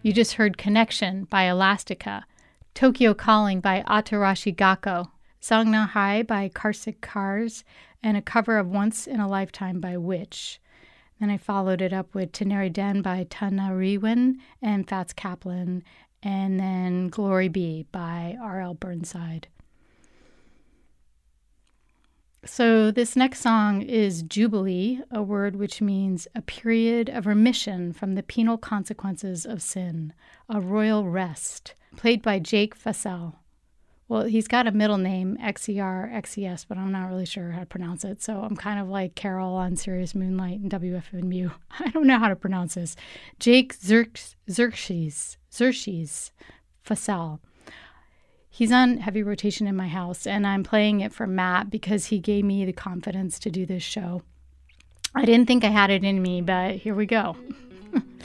You just heard Connection by Elastica, Tokyo Calling by Atarashi Gakko, Sangna Hai by Karsik Cars, and a cover of Once in a Lifetime by Witch. Then I followed it up with Teneri Den by Tanariwen and Fats Kaplan, and then Glory Be by R.L. Burnside. So this next song is Jubilee, a word which means a period of remission from the penal consequences of sin, a royal rest, played by Jake Fassel. Well, he's got a middle name, XER, but I'm not really sure how to pronounce it. So I'm kind of like Carol on Sirius Moonlight and WFMU. I don't know how to pronounce this. Jake Xerxes Fassel. He's on heavy rotation in my house, and I'm playing it for Matt because he gave me the confidence to do this show. I didn't think I had it in me, but here we go.